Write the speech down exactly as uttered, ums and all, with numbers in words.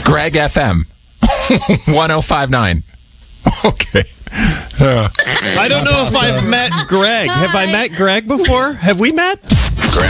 Greg F M. one oh five nine. Okay. Uh, I don't know if I've met Greg. Have I met Greg before? Have we met?